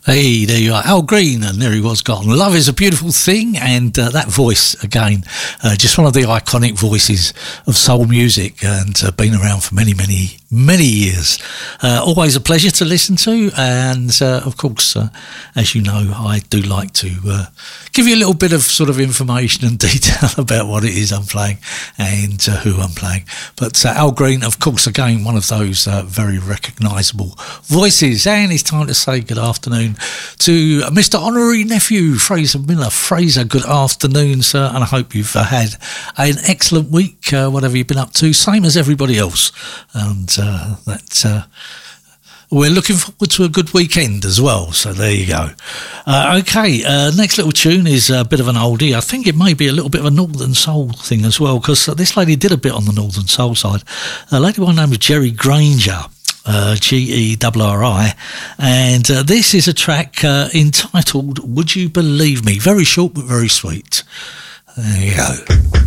Hey, there you are, Al Green, and there he was gone. Love is a beautiful thing, and that voice, again, just one of the iconic voices of soul music, and been around for many, many, many years. Always a pleasure to listen to, and of course, as you know, I do like to give you a little bit of sort of information and detail about what it is I'm playing and who I'm playing. But Al Green, of course, again, one of those very recognisable voices, and it's time to say good afternoon to Mr. Honorary Nephew, Fraser Miller. Fraser, good afternoon, sir, and I hope you've had an excellent week, whatever you've been up to, same as everybody else. And we're looking forward to a good weekend as well, so there you go. Okay, next little tune is a bit of an oldie. I think it may be a little bit of a Northern Soul thing as well, because this lady did a bit on the Northern Soul side. A lady by the name of Jerry Granger. Gerri, and this is a track entitled Would You Believe Me? Very short but very sweet. There you go.